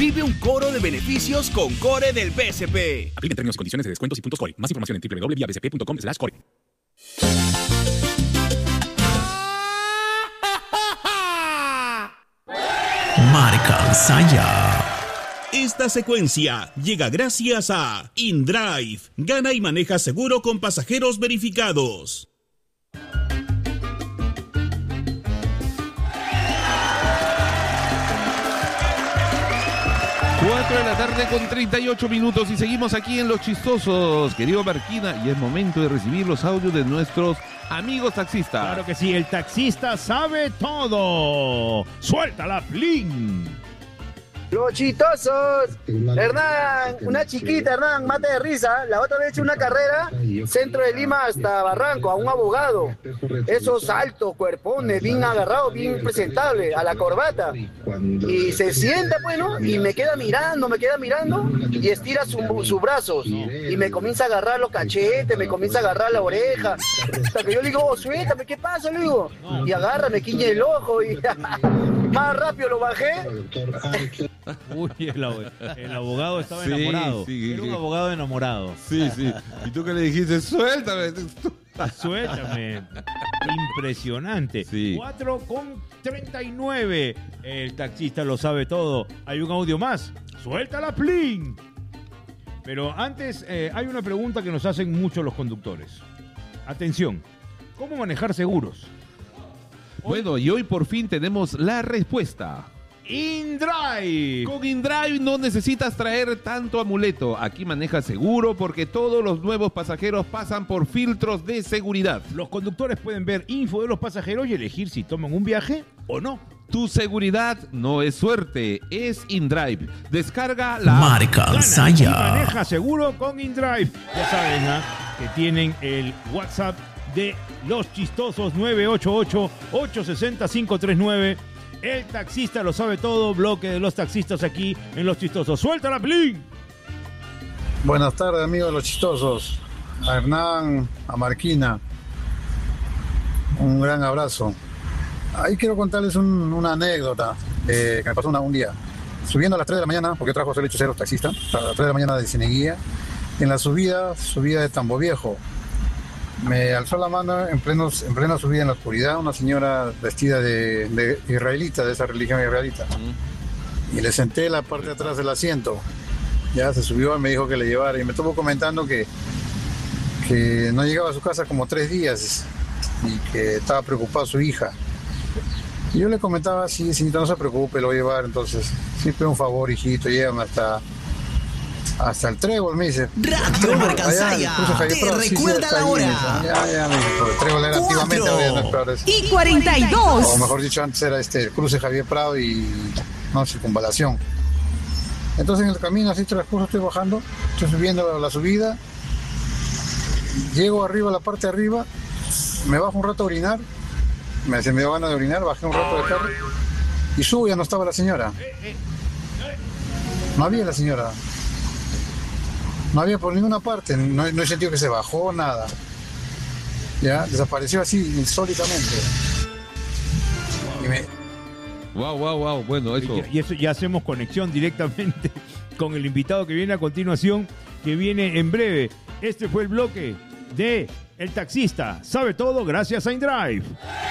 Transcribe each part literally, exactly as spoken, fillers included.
Vive un coro de beneficios con Core del B C P. Aplica términos y condiciones de descuentos y puntos Core. Más información en doble u doble u doble u punto vía b c p punto com slash core. Marca Saya. Esta secuencia llega gracias a InDrive. Gana y maneja seguro con pasajeros verificados. cuatro de la tarde con treinta y ocho minutos y seguimos aquí en Los Chistosos, querido Marquina, y es momento de recibir los audios de nuestros amigos taxistas. Claro que sí, el taxista sabe todo. ¡Suéltala, Plin! Los chistosos. Hernán, una chiquita, Hernán, mate de risa. La otra vez he hecho una carrera, centro de Lima hasta Barranco, a un abogado. Esos altos, cuerpones, bien agarrados, bien presentable, a la corbata. Y se sienta, pues, ¿no? Y me queda mirando, me queda mirando, y estira sus su brazos. Y me comienza a agarrar los cachetes, me comienza a agarrar la oreja. Hasta que yo le digo, oh, suéltame, ¿qué pasa? Le digo. Y agarra, me quiñe el ojo, y más rápido lo bajé. Uy, el, el abogado estaba sí, enamorado. Sí, Era sí. un abogado enamorado. Sí, sí. ¿Y tú qué le dijiste? Suéltame. Suéltame. Impresionante. Sí. cuatro con treinta y nueve. El taxista lo sabe todo. Hay un audio más. Suéltala, Plin. Pero antes, eh, hay una pregunta que nos hacen muchos los conductores. Atención. ¿Cómo manejar seguros? Bueno, y hoy por fin tenemos la respuesta. InDrive. Con InDrive no necesitas traer tanto amuleto. Aquí manejas seguro porque todos los nuevos pasajeros pasan por filtros de seguridad. Los conductores pueden ver info de los pasajeros y elegir si toman un viaje o no. Tu seguridad no es suerte, es InDrive. Descarga la Marca Gana y Saya. maneja seguro con InDrive. Ya saben, ¿eh? que tienen el WhatsApp de Los Chistosos nueve ocho ocho, ocho seis cero, cinco tres nueve. El taxista lo sabe todo, bloque de los taxistas aquí en Los Chistosos. ¡Suéltala, Plin! Buenas tardes, amigos de Los Chistosos. A Hernán, a Marquina, un gran abrazo. Ahí quiero contarles un- una anécdota eh, que me pasó una- un día. Subiendo a las tres de la mañana, porque yo trabajo servicio cero taxista, a las tres de la mañana de Cineguía, en la subida, subida de Tambo Viejo. Me alzó la mano en, plenos, en plena subida en la oscuridad una señora vestida de, de israelita, de esa religión israelita. Y le senté en la parte de atrás del asiento. Ya se subió y me dijo que le llevara. Y me estuvo comentando que, que no llegaba a su casa como tres días y que estaba preocupada su hija. Y yo le comentaba, sí, señorita, no se preocupe, lo voy a llevar. Entonces, siempre un favor, hijito, llévame hasta... Hasta el Trébol, me dice. Radio Marca Saya. Te recuerda la hora. Ya, ya, me dijo. El Trébol era antiguamente, ahora ya no es Prado. es- Y cuarenta y dos. O mejor dicho, antes era este, el cruce Javier Prado y no, circunvalación. Entonces en el camino, así transcurso, estoy bajando, estoy subiendo la, la subida, llego arriba, a la parte de arriba, me bajo un rato a orinar, me, se me dio ganas de orinar, bajé un rato de carro y subo y ya no estaba la señora. No había la señora. No había por ninguna parte, no, no he sentido que se bajó, nada. Ya, desapareció así, insólitamente. Y me, Wow, wow, wow. Bueno, eso. Y, y eso ya hacemos conexión directamente con el invitado que viene a continuación, que viene en breve. Este fue el bloque de El Taxista. Sabe todo gracias a InDrive.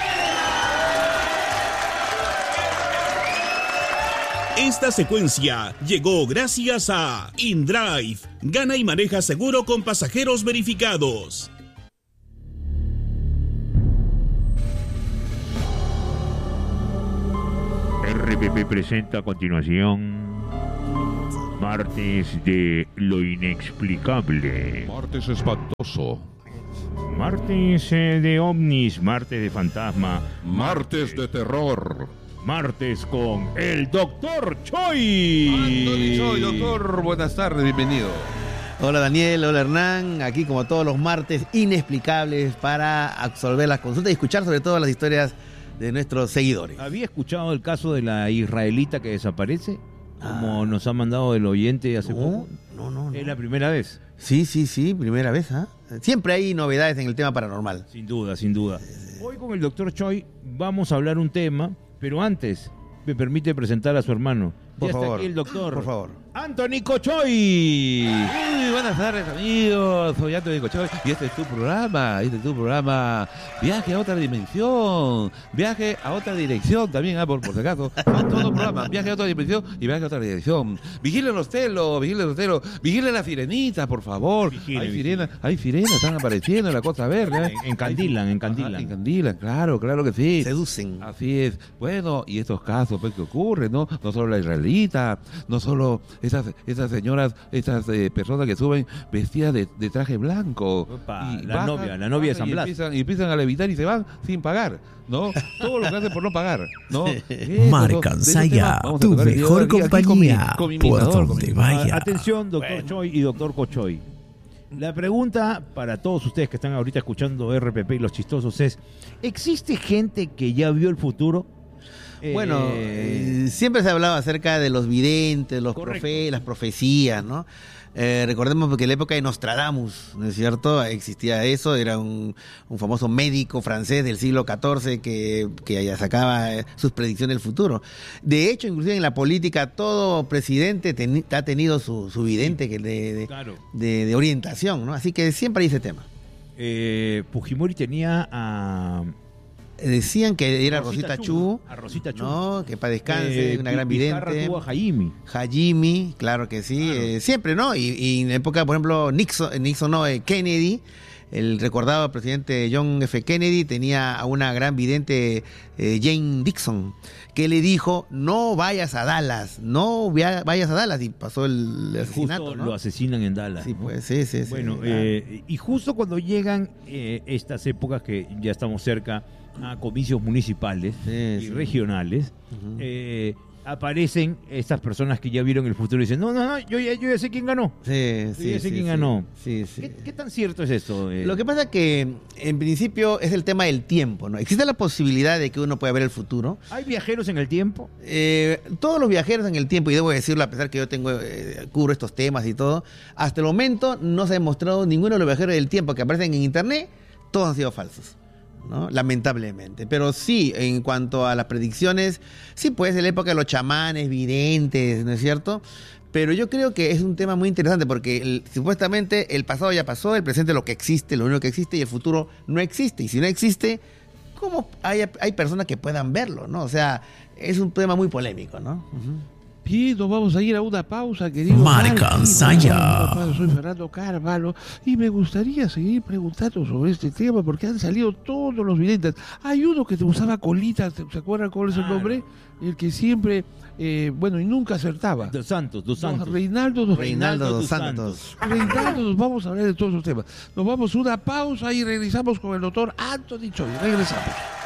Esta secuencia llegó gracias a InDrive. Gana y maneja seguro con pasajeros verificados. R P P presenta a continuación Martes de lo Inexplicable. Martes espantoso. Martes eh, de ovnis, martes de fantasma, Martes de terror. martes con el Doctor Choi. Anthony Choi, doctor. Buenas tardes, bienvenido. Hola Daniel, hola Hernán, aquí como todos los martes inexplicables para absolver las consultas y escuchar sobre todo las historias de nuestros seguidores. ¿Había escuchado el caso de la israelita que desaparece? Como Ah. nos ha mandado el oyente hace No, poco. no, no, no. Es la primera vez. Sí, sí, sí, primera vez, ¿ah? Siempre hay novedades en el tema paranormal. Sin duda, sin duda. Hoy con el doctor Choi vamos a hablar un tema, pero antes me permite presentar a su hermano. Por ya favor, está aquí el doctor. Por favor. Anthony Cochoy. Muy buenas tardes, amigos. Soy Antonio Cochoy y este es tu programa. Este es tu programa. Viaje a otra dimensión. Viaje a otra dirección también, ah, por, por si acaso. Son todos los programas. Viaje a otra dimensión y viaje a otra dirección. Vigilen los telos, vigilen los telos. Vigilen la sirenita, por favor. Vigile, hay vigile. sirenas, hay sirenas, están apareciendo en la Costa Verde. ¿eh? En- encandilan, Hay- encandilan. Ajá, encandilan, claro, claro que sí. Seducen. Así es. Bueno, y estos casos pues que ocurren, ¿no? No solo la israelita, no solo esas, esas señoras, esas eh, personas que suben vestidas de, de traje blanco. Opa, la novia, la novia de San y Blas. empiezan, y empiezan a levitar y se van sin pagar, ¿no? Todo lo que hacen por no pagar, ¿no? Sí. Eso, Marca de ese Saya, tema vamos a tu tocar el día de mejor hoy, aquí con mi- compañía, con mi por imitador, con donde mi- vaya. A- Atención, doctor Choi y doctor Cochoy. La pregunta para todos ustedes que están ahorita escuchando R P P y los chistosos es: ¿existe gente que ya vio el futuro? Bueno, Eh, eh, siempre se ha hablado acerca de los videntes, los Correcto. profe, las profecías, ¿no? Eh, recordemos que en la época de Nostradamus, ¿no es cierto? Existía eso, era un, un famoso médico francés del siglo catorce que, que ya sacaba eh, sus predicciones del futuro. De hecho, inclusive en la política, todo presidente teni- ha tenido su, su vidente que de, de, claro. de- de orientación, ¿no? Así que siempre hay ese tema. Eh, Fujimori tenía a Eh, Decían que era Rosita Rosita Chu, Chu, a Rosita Chu. ¿no? Que para descanse, Eh, una gran Vizcarra vidente. tuvo a Jaime. Hajimi, claro que sí, Claro. eh, siempre, ¿no? Y, y en la época, por ejemplo, Nixon, Nixon no, eh, Kennedy, el recordado presidente John F. Kennedy tenía a una gran vidente, eh, Jane Dixon, que le dijo, no vayas a Dallas, no via- vayas a Dallas, y pasó el asesinato, Justo ¿no? lo asesinan en Dallas. Sí, ¿no? pues, sí, sí, sí. Bueno, Ah. eh, y justo cuando llegan eh, estas épocas que ya estamos cerca a comicios municipales Sí, y sí. regionales, Ujú. eh, aparecen estas personas que ya vieron el futuro y dicen, no, no, no, yo ya, yo ya sé quién ganó. Sí, Yo sí, ya sé sí, quién sí. ganó. Sí, sí. ¿Qué, qué tan cierto es eso? eh? Lo que pasa que, en principio, es el tema del tiempo, ¿no? Existe la posibilidad de que uno pueda ver el futuro. ¿Hay viajeros en el tiempo? Eh, todos los viajeros en el tiempo, y debo decirlo a pesar que yo tengo eh, cubro estos temas y todo, hasta el momento no se ha demostrado ninguno de los viajeros del tiempo que aparecen en internet, todos han sido falsos, ¿no? Lamentablemente. Pero sí, en cuanto a las predicciones, sí, pues en la época de los chamanes, videntes, ¿no es cierto? Pero yo creo que es un tema muy interesante porque el- supuestamente el pasado ya pasó, el presente es lo que existe, lo único que existe, y el futuro no existe. Y si no existe, ¿cómo hay, hay personas que puedan verlo, ¿no? O sea, es un tema muy polémico, ¿no? Ujú. Bien, nos vamos a ir a una pausa, querido. Marca Martín. Saya. Soy Fernando Carvalho y me gustaría seguir preguntando sobre este tema porque han salido todos los videntes. Hay uno que te usaba colitas, ¿se acuerdan cuál es el Claro. nombre? El que siempre, eh, bueno, y nunca acertaba. Dos Santos, Dos No, Santos. Reinaldo dos Reinaldo dos dos Santos. Reinaldo, nos vamos a hablar de todos esos temas. Nos vamos a una pausa y regresamos con el doctor Anthony Choi. Regresamos.